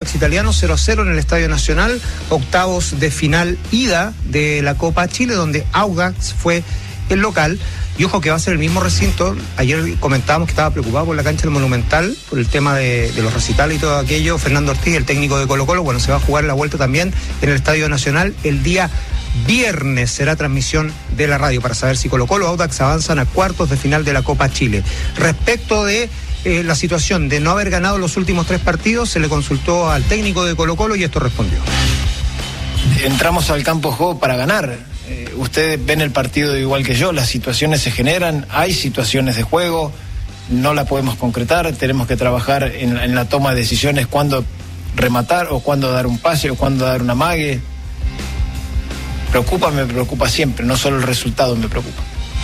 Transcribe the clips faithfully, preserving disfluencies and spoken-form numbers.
Audax Italiano cero a cero en el Estadio Nacional, octavos de final ida de la Copa Chile, donde Audax fue el local. Y ojo que va a ser el mismo recinto. Ayer comentábamos que estaba preocupado por la cancha del Monumental, por el tema de, de los recitales y todo aquello. Fernando Ortiz, el técnico de Colo-Colo, bueno, se va a jugar la vuelta también en el Estadio Nacional el día viernes. Será transmisión de la radio para saber si Colo-Colo o Audax avanzan a cuartos de final de la Copa Chile. Respecto de eh, la situación de no haber ganado los últimos tres partidos, se le consultó al técnico de Colo-Colo y esto respondió. Entramos al campo de juego para ganar. Eh, ustedes ven el partido igual que yo, las situaciones se generan, hay situaciones de juego, no la podemos concretar, tenemos que trabajar en, en la toma de decisiones, cuándo rematar o cuándo dar un pase o cuándo dar un amague. Preocupa, me preocupa siempre, no solo el resultado me preocupa.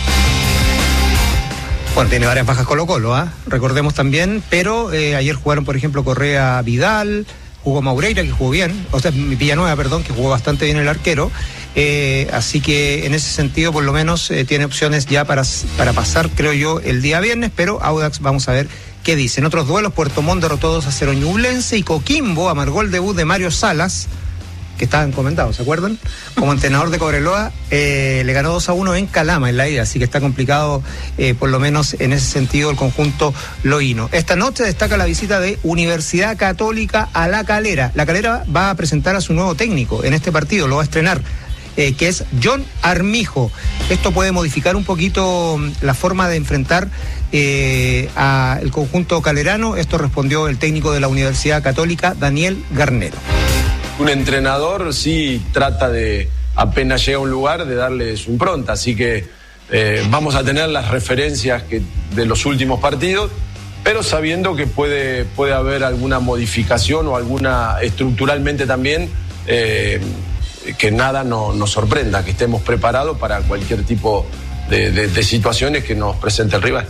Bueno, tiene varias bajas Colo-Colo, ¿eh? Recordemos también, pero eh, ayer jugaron, por ejemplo, Correa, Vidal, jugó Maureira, que jugó bien, o sea, Villanueva, perdón, que jugó bastante bien el arquero. Eh, así que en ese sentido por lo menos eh, tiene opciones ya para, para pasar, creo yo, el día viernes, pero Audax vamos a ver qué dice. En otros duelos, Puerto Montt derrotó dos a cero Ñublense y Coquimbo amargó el debut de Mario Salas, que estaban comentados, ¿se acuerdan? Como entrenador de Cobreloa, eh, le ganó dos a uno en Calama en la ida, así que está complicado eh, por lo menos en ese sentido el conjunto loíno. Esta noche destaca la visita de Universidad Católica a La Calera. La Calera va a presentar a su nuevo técnico en este partido, lo va a estrenar. Eh, que es John Armijo. Esto puede modificar un poquito la forma de enfrentar eh, al conjunto calerano. Esto respondió el técnico de la Universidad Católica, Daniel Garnero. Un entrenador sí trata de, apenas llega a un lugar, de darle su impronta, así que eh, vamos a tener las referencias que, de los últimos partidos, pero sabiendo que puede, puede haber alguna modificación o alguna estructuralmente también eh, que nada no, nos sorprenda, que estemos preparados para cualquier tipo de, de, de situaciones que nos presente el rival.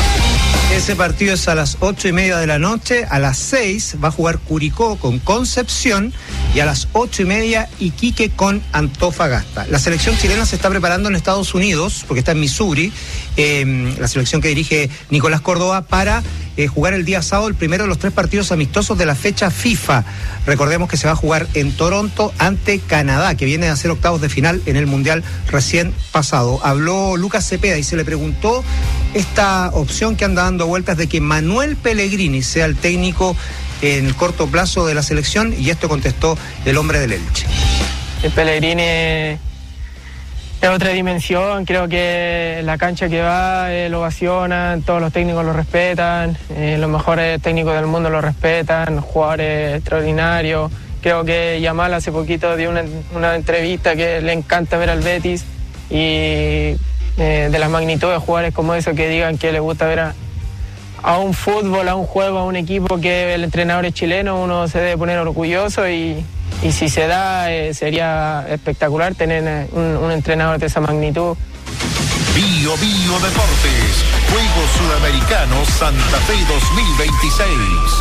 Ese partido es a las ocho y media de la noche. A las seis va a jugar Curicó con Concepción y a las ocho y media Iquique con Antofagasta. La selección chilena se está preparando en Estados Unidos, porque está en Missouri, eh, la selección que dirige Nicolás Córdoba, para eh, jugar el día sábado el primero de los tres partidos amistosos de la fecha FIFA. Recordemos que se va a jugar en Toronto ante Canadá, que viene a hacer octavos de final en el Mundial recién pasado. Habló Lucas Cepeda y se le preguntó esta opción que anda dando vueltas de que Manuel Pellegrini sea el técnico en el corto plazo de la selección, y esto contestó el hombre del Elche. El Pellegrini es otra dimensión, creo que la cancha que va eh, lo ovacionan, todos los técnicos lo respetan, eh, los mejores técnicos del mundo lo respetan, jugadores extraordinarios. Creo que Yamal hace poquito dio una, una entrevista que le encanta ver al Betis, y eh, de la magnitud de jugadores como eso, que digan que les gusta ver a, a un fútbol, a un juego, a un equipo que el entrenador es chileno, uno se debe poner orgulloso, y, y si se da eh, sería espectacular tener un, un entrenador de esa magnitud. Bio Bio Deportes, Juegos Sudamericanos Santa Fe dos mil veintiséis.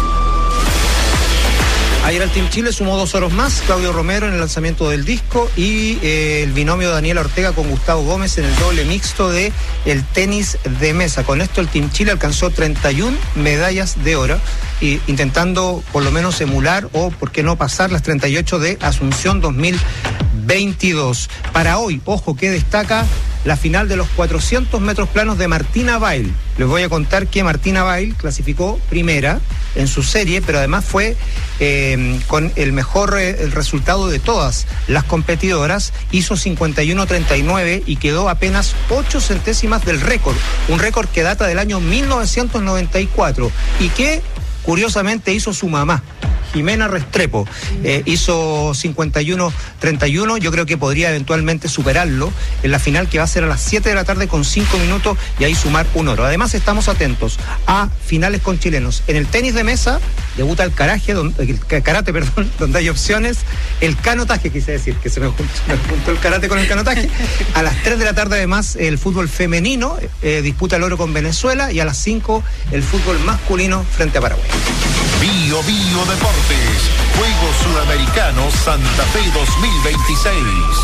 Ayer el Team Chile sumó dos oros más, Claudio Romero en el lanzamiento del disco y eh, el binomio Daniela Ortega con Gustavo Gómez en el doble mixto de el tenis de mesa. Con esto el Team Chile alcanzó treinta y una medallas de oro, y intentando por lo menos emular o por qué no pasar las treinta y ocho de Asunción dos mil veintidós. Para hoy, ojo que destaca la final de los cuatrocientos metros planos de Martina Bail. Les voy a contar que Martina Bail clasificó primera en su serie, pero además fue eh, con el mejor eh, el resultado de todas las competidoras. Hizo cincuenta y uno treinta y nueve y quedó apenas ocho centésimas del récord, un récord que data del año mil novecientos noventa y cuatro y que curiosamente hizo su mamá, Jimena Restrepo. Eh, hizo cincuenta y uno treinta y uno, yo creo que podría eventualmente superarlo en la final, que va a ser a las siete de la tarde con cinco minutos, y ahí sumar un oro. Además estamos atentos a finales con chilenos. En el tenis de mesa debuta el karate, donde, el karate, perdón, donde hay opciones, el canotaje, quise decir, que se me juntó, me juntó el karate con el canotaje. A las tres de la tarde además el fútbol femenino eh, disputa el oro con Venezuela, y a las cinco el fútbol masculino frente a Paraguay. Bio Bio Deportes, Juegos Sudamericanos Santa Fe dos mil veintiséis.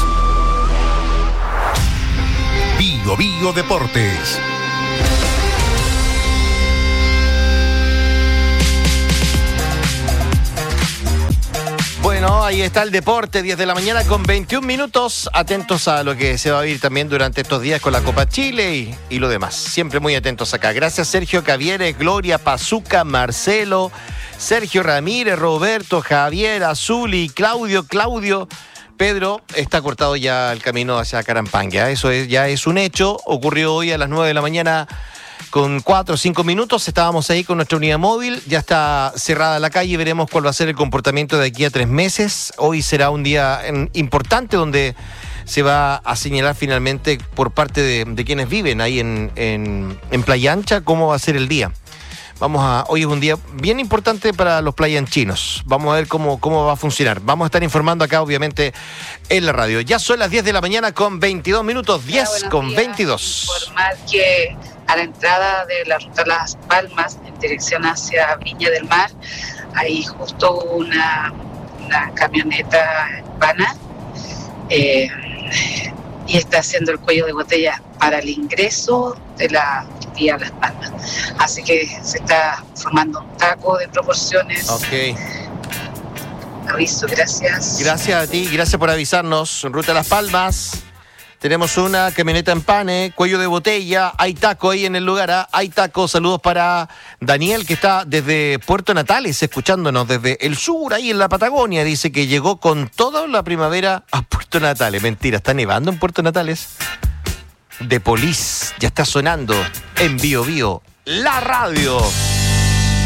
Bio Bio Deportes. Bueno, ahí está el deporte, diez de la mañana con veintiún minutos. Atentos a lo que se va a vivir también durante estos días con la Copa Chile y, y lo demás. Siempre muy atentos acá. Gracias Sergio Cavieres, Gloria Pazuca, Marcelo, Sergio Ramírez, Roberto, Javier, Azuli, Claudio, Claudio. Pedro, está cortado ya el camino hacia Carampanga. Eso es, ya es un hecho. Ocurrió hoy a las nueve de la mañana con cuatro o cinco minutos. Estábamos ahí con nuestra unidad móvil. Ya está cerrada la calle. Veremos cuál va a ser el comportamiento de aquí a tres meses. Hoy será un día importante donde se va a señalar finalmente por parte de, de quienes viven ahí en, en, en Playa Ancha cómo va a ser el día. Vamos a, hoy es un día bien importante para los playanchinos. Vamos a ver cómo, cómo va a funcionar. Vamos a estar informando acá, obviamente, en la radio. Ya son las diez de la mañana con veintidós minutos. diez con veintidós. Informar que a la entrada de la ruta Las Palmas, en dirección hacia Viña del Mar, hay justo una, una camioneta hispana eh, y está haciendo el cuello de botella para el ingreso de la vía Las Palmas. Así que se está formando un taco de proporciones. Ok. Aviso, gracias. Gracias a ti, gracias por avisarnos. En ruta Las Palmas tenemos una camioneta en pane, cuello de botella, hay taco ahí en el lugar, ¿eh? Hay taco. Saludos para Daniel, que está desde Puerto Natales, escuchándonos desde el sur, ahí en la Patagonia. Dice que llegó con toda la primavera a Puerto Natales. Mentira, ¿está nevando en Puerto Natales? The Police ya está sonando en Bio Bio, la radio.